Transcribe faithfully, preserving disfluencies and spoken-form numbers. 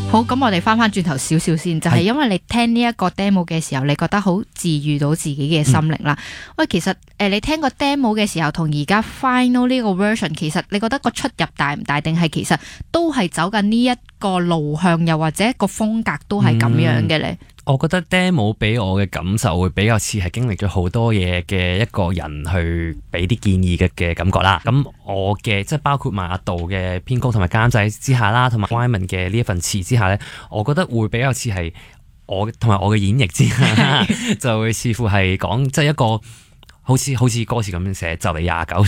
好，咁我哋翻翻轉頭少少先，就係、是、因為你聽呢一個 demo 嘅時候，你覺得好治愈到自己嘅心靈啦。嗯、喂，其實誒、呃，你聽個 demo 嘅時候，同而家 final 呢個 version，其實你覺得個出入大唔大？定係其實都係走緊呢一個路向，又或者個風格都係咁樣嘅咧？ 我覺得 demo 俾我嘅感受會比較似係經歷咗好多嘢嘅一個人去俾啲建議嘅嘅感覺啦。咁我嘅即係包括埋阿杜嘅編曲同埋監製之下啦，同埋 Wyman 嘅呢一份詞之下咧，我覺得會比較似係我同埋我嘅演繹之下，就會似乎係講即係一個好似好似歌詞咁樣寫就嚟廿九